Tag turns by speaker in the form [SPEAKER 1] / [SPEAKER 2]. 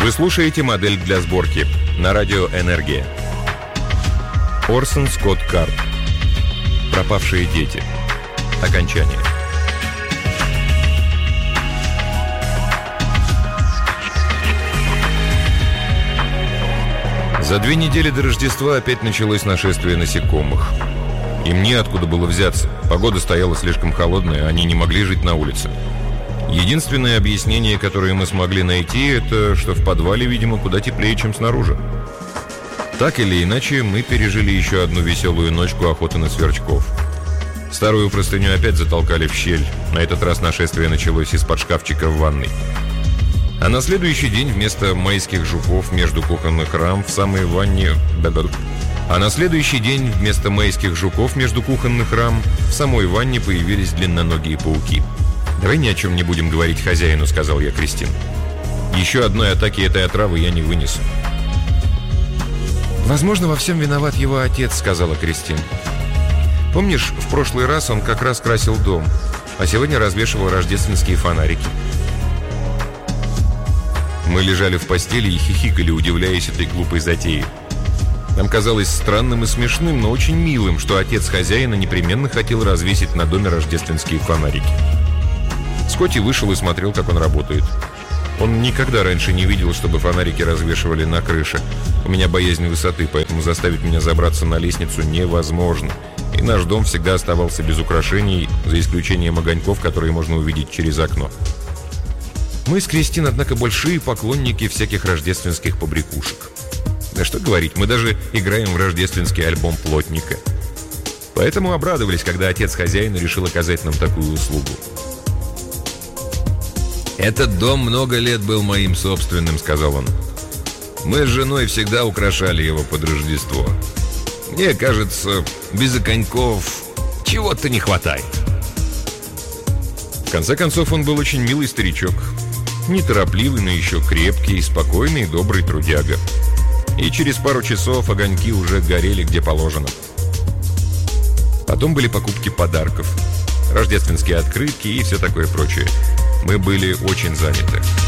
[SPEAKER 1] Вы слушаете «Модель для сборки» на радио «Энергия». Орсон Скотт Кард. «Пропавшие дети». Окончание. За 2 недели до Рождества опять началось нашествие насекомых. Им неоткуда было взяться. Погода стояла слишком холодная, они не могли жить на улице. Единственное объяснение, которое мы смогли найти, это что в подвале, видимо, куда теплее, чем снаружи. Так или иначе, мы пережили еще одну веселую ночку охоты на сверчков. Старую простыню опять затолкали в щель. На этот раз нашествие началось из-под шкафчика в ванной. А на следующий день вместо майских жуков между кухонных рам в самой ванне... в самой ванне появились длинноногие пауки. «Давай ни о чем не будем говорить хозяину», — сказал я Кристин. «Еще одной атаки этой отравы я не вынесу». «Возможно, во всем виноват его отец», — сказала Кристин. «Помнишь, в прошлый раз он как раз красил дом, а сегодня развешивал рождественские фонарики». Мы лежали в постели и хихикали, удивляясь этой глупой затее. Нам казалось странным и смешным, но очень милым, что отец хозяина непременно хотел развесить на доме рождественские фонарики. Скотти вышел и смотрел, как он работает. Он никогда раньше не видел, чтобы фонарики развешивали на крыше. У меня боязнь высоты, поэтому заставить меня забраться на лестницу невозможно. И наш дом всегда оставался без украшений, за исключением огоньков, которые можно увидеть через окно. Мы с Кристин, однако, большие поклонники всяких рождественских побрякушек. Да что говорить, мы даже играем в рождественский альбом плотника. Поэтому обрадовались, когда отец хозяина решил оказать нам такую услугу. «Этот дом много лет был моим собственным», — сказал он. «Мы с женой всегда украшали его под Рождество. Мне кажется, без огоньков чего-то не хватает». В конце концов, он был очень милый старичок. Неторопливый, но еще крепкий, спокойный и добрый трудяга. И через пару часов огоньки уже горели где положено. Потом были покупки подарков, рождественские открытки и все такое прочее. Мы были очень заняты.